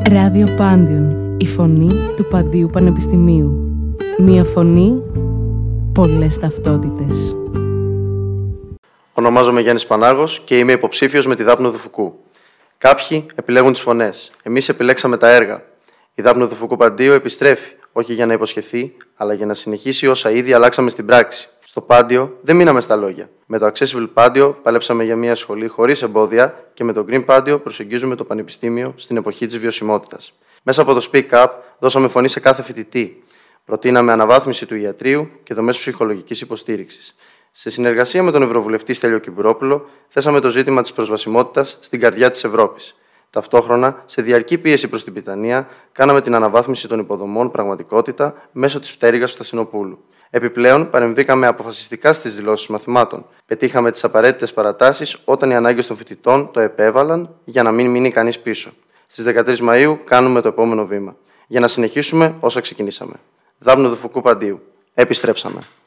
Ράδιο Πάντιον, η φωνή του Παντίου Πανεπιστημίου. Μία φωνή, πολλές ταυτότητες. Ονομάζομαι Γιάννης Πανάγος και είμαι υποψήφιος με τη Δάπνο Δουφουκού. Κάποιοι επιλέγουν τις φωνές, εμείς επιλέξαμε τα έργα. Η Δάπνο Δουφουκού Παντίου επιστρέφει, όχι για να υποσχεθεί, αλλά για να συνεχίσει όσα ήδη αλλάξαμε στην πράξη. Στο Πάντιο δεν μείναμε στα λόγια. Με το Accessible Πάντιο παλέψαμε για μια σχολή χωρίς εμπόδια και με το Green Πάντιο προσεγγίζουμε το Πανεπιστήμιο στην εποχή της βιωσιμότητας. Μέσα από το Speak Up δώσαμε φωνή σε κάθε φοιτητή. Προτείναμε αναβάθμιση του ιατρείου και δομές ψυχολογικής υποστήριξης. Σε συνεργασία με τον Ευρωβουλευτή Στέλιο Κυμπουρόπουλο, θέσαμε το ζήτημα της προσβασιμότητας στην καρδιά της Ευρώπης. Ταυτόχρονα, σε διαρκή πίεση προς την Πιτανία, κάναμε την αναβάθμιση των υποδομών πραγματικότητα μέσω της πτέρυγας του Στασινοπούλου. Επιπλέον, παρεμβήκαμε αποφασιστικά στις δηλώσεις μαθημάτων. Πετύχαμε τις απαραίτητες παρατάσεις όταν οι ανάγκες των φοιτητών το επέβαλαν για να μην μείνει κανείς πίσω. Στις 13 Μαΐου κάνουμε το επόμενο βήμα. Για να συνεχίσουμε όσα ξεκινήσαμε. Δάπνο Δουφουκού Παντίου. Επιστρέψαμε.